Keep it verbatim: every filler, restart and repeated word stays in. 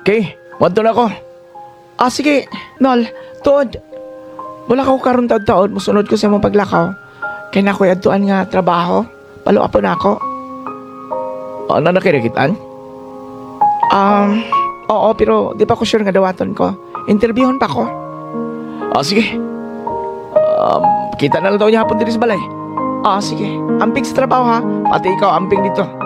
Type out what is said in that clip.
Okay, wadto na ko. Ah, sige, Nol, tuod. Wala ko karon taon-taon, musunod ko sa mong paglakaw. Kaya na ko yadtuan nga trabaho. Palo apo na ako. Ano na kinakitaan? Um, oo, pero di pa ko sure nga dawaton ko. Interviewon pa ko. Ah, sige. Um, kita na lang daw niya hapon din sa balay. Ah, sige. Amping sa trabaho ha. Pati ikaw, amping dito.